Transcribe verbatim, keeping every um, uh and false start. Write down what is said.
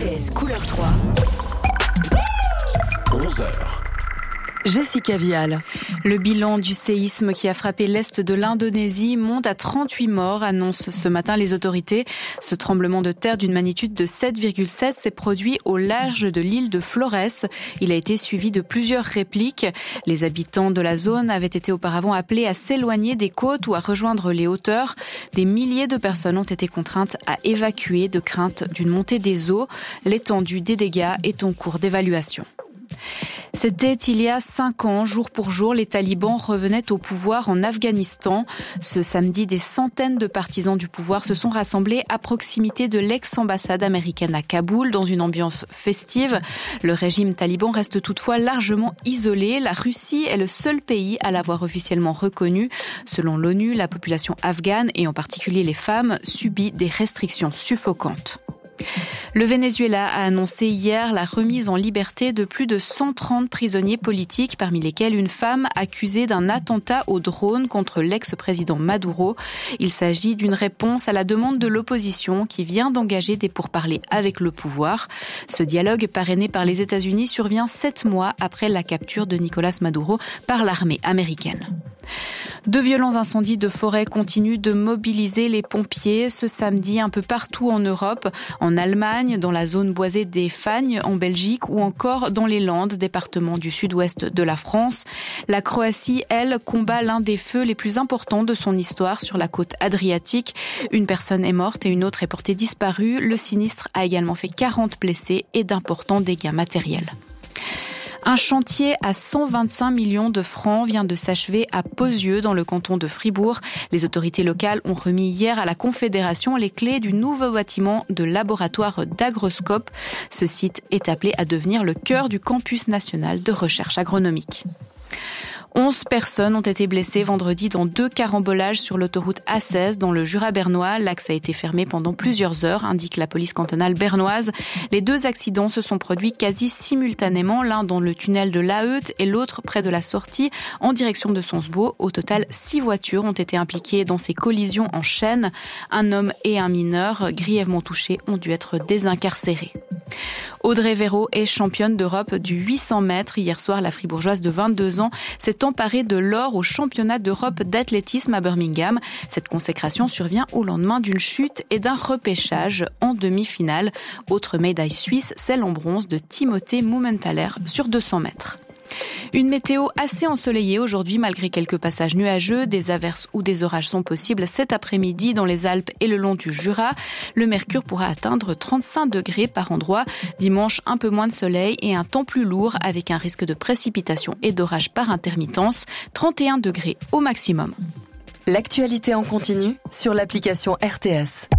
T S couleur trois. onze heures. Jessica Vial. Le bilan du séisme qui a frappé l'est de l'Indonésie monte à trente-huit morts, annoncent ce matin les autorités. Ce tremblement de terre d'une magnitude de sept virgule sept s'est produit au large de l'île de Flores. Il a été suivi de plusieurs répliques. Les habitants de la zone avaient été auparavant appelés à s'éloigner des côtes ou à rejoindre les hauteurs. Des milliers de personnes ont été contraintes à évacuer de crainte d'une montée des eaux. L'étendue des dégâts est en cours d'évaluation. C'était il y a cinq ans, jour pour jour, les talibans revenaient au pouvoir en Afghanistan. Ce samedi, des centaines de partisans du pouvoir se sont rassemblés à proximité de l'ex-ambassade américaine à Kaboul, dans une ambiance festive. Le régime taliban reste toutefois largement isolé. La Russie est le seul pays à l'avoir officiellement reconnu. Selon l'ONU, la population afghane, et en particulier les femmes, subit des restrictions suffocantes. Le Venezuela a annoncé hier la remise en liberté de plus de cent trente prisonniers politiques, parmi lesquels une femme accusée d'un attentat au drone contre l'ex-président Maduro. Il s'agit d'une réponse à la demande de l'opposition qui vient d'engager des pourparlers avec le pouvoir. Ce dialogue, parrainé par les États-Unis, survient sept mois après la capture de Nicolás Maduro par l'armée américaine. De violents incendies de forêt continuent de mobiliser les pompiers ce samedi un peu partout en Europe, en Allemagne, dans la zone boisée des Fagnes, en Belgique ou encore dans les Landes, département du sud-ouest de la France. La Croatie, elle, combat l'un des feux les plus importants de son histoire sur la côte adriatique. Une personne est morte et une autre est portée disparue. Le sinistre a également fait quarante blessés et d'importants dégâts matériels. Un chantier à cent vingt-cinq millions de francs vient de s'achever à Pozieux, dans le canton de Fribourg. Les autorités locales ont remis hier à la Confédération les clés du nouveau bâtiment de laboratoire d'Agroscope. Ce site est appelé à devenir le cœur du campus national de recherche agronomique. Onze personnes ont été blessées vendredi dans deux carambolages sur l'autoroute A seize dans le Jura bernois. L'axe a été fermé pendant plusieurs heures, indique la police cantonale bernoise. Les deux accidents se sont produits quasi simultanément, l'un dans le tunnel de Laeut et l'autre près de la sortie en direction de Sonsbeau. Au total, six voitures ont été impliquées dans ces collisions en chaîne. Un homme et un mineur, grièvement touchés, ont dû être désincarcérés. Audrey Véro est championne d'Europe du huit cents mètres. Hier soir, la fribourgeoise de vingt-deux ans s'est emparée de l'or au championnat d'Europe d'athlétisme à Birmingham. Cette consécration survient au lendemain d'une chute et d'un repêchage en demi-finale. Autre médaille suisse, celle en bronze de Timothée Mumenthaler sur deux cents mètres. Une météo assez ensoleillée aujourd'hui malgré quelques passages nuageux. Des averses ou des orages sont possibles cet après-midi dans les Alpes et le long du Jura. Le mercure pourra atteindre trente-cinq degrés par endroit. Dimanche, un peu moins de soleil et un temps plus lourd avec un risque de précipitation et d'orage par intermittence. trente et un degrés au maximum. L'actualité en continu sur l'application R T S.